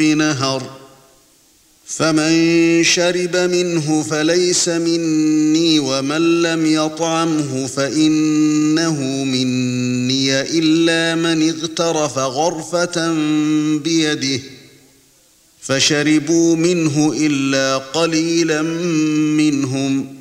بنهر فمن شرب منه فليس مني ومن لم يطعمه فإنه مني إلا من اغترف غرفة بيده فشربوا منه إلا قليلا منهم